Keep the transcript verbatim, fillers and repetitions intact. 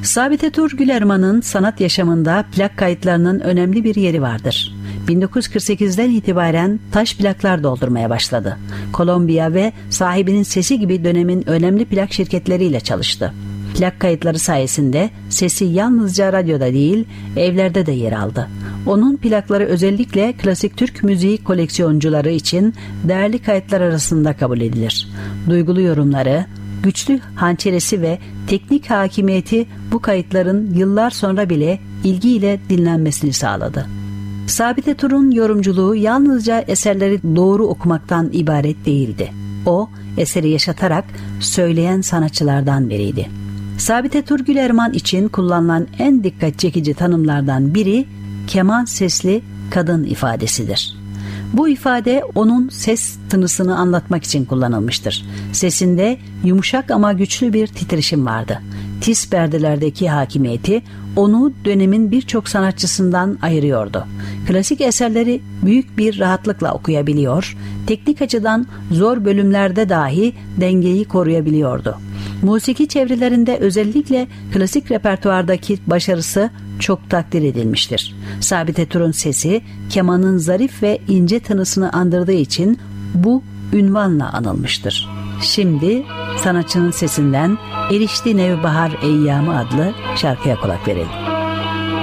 Sabite Tur Gülerman'ın sanat yaşamında plak kayıtlarının önemli bir yeri vardır. bin dokuz yüz kırk sekizden itibaren taş plaklar doldurmaya başladı. Kolombiya ve sahibinin sesi gibi dönemin önemli plak şirketleriyle çalıştı. Plak kayıtları sayesinde sesi yalnızca radyoda değil, evlerde de yer aldı. Onun plakları özellikle klasik Türk müziği koleksiyoncuları için değerli kayıtlar arasında kabul edilir. Duygulu yorumları, güçlü hançeresi ve teknik hakimiyeti bu kayıtların yıllar sonra bile ilgiyle dinlenmesini sağladı. Sabite Tur'un yorumculuğu yalnızca eserleri doğru okumaktan ibaret değildi. O, eseri yaşatarak söyleyen sanatçılardan biriydi. Sabite Tur Gülerman için kullanılan en dikkat çekici tanımlardan biri keman sesli kadın ifadesidir. Bu ifade onun ses tınısını anlatmak için kullanılmıştır. Sesinde yumuşak ama güçlü bir titreşim vardı. Tiz perdelerdeki hakimiyeti onu dönemin birçok sanatçısından ayırıyordu. Klasik eserleri büyük bir rahatlıkla okuyabiliyor, teknik açıdan zor bölümlerde dahi dengeyi koruyabiliyordu. Musiki çevrelerinde özellikle klasik repertuardaki başarısı çok takdir edilmiştir. Sabite Tur'un sesi kemanın zarif ve ince tınısını andırdığı için bu ünvanla anılmıştır. Şimdi sanatçının sesinden Erişti Nevbahar Eyyamı adlı şarkıya kulak verelim.